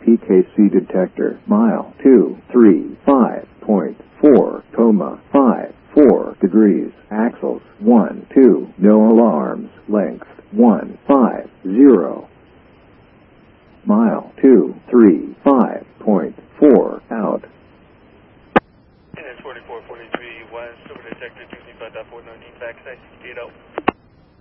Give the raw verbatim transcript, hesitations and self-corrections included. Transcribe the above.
P K C detector. Mile two three five point four, coma five four degrees. Axles one two. No alarms. Length one five zero. Mile two three five point four out. And it's forty-four forty-three west, over detector two five point four nineteen, backside sixty-eight out.